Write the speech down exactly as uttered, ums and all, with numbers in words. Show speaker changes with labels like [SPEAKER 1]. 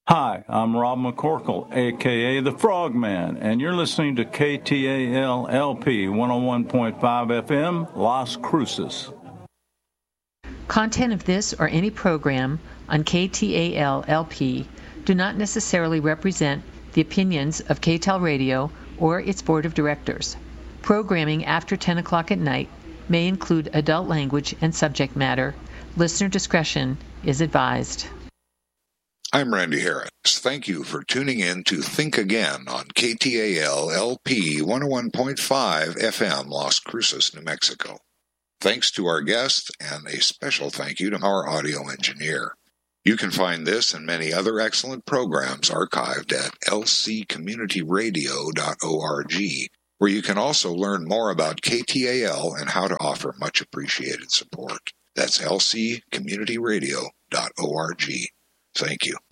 [SPEAKER 1] Hi, I'm Rob McCorkle, a k a. The Frogman, and you're listening to K T A L L P one oh one point five F M, Las Cruces.
[SPEAKER 2] Content of this or any program on K T A L L P do not necessarily represent the opinions of K T A L Radio or its board of directors. Programming after ten o'clock at night may include adult language and subject matter. Listener discretion is advised.
[SPEAKER 3] I'm Randy Harris. Thank you for tuning in to Think Again on K T A L L P one oh one point five F M, Las Cruces, New Mexico. Thanks to our guest, and a special thank you to our audio engineer. You can find this and many other excellent programs archived at l c community radio dot org, where you can also learn more about K T A L and how to offer much appreciated support. That's l c community radio dot org. Thank you.